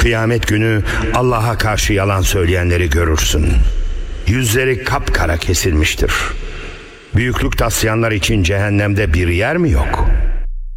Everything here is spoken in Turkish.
Kıyamet günü Allah'a karşı yalan söyleyenleri görürsün. Yüzleri kapkara kesilmiştir. Büyüklük taslayanlar için cehennemde bir yer mi yok?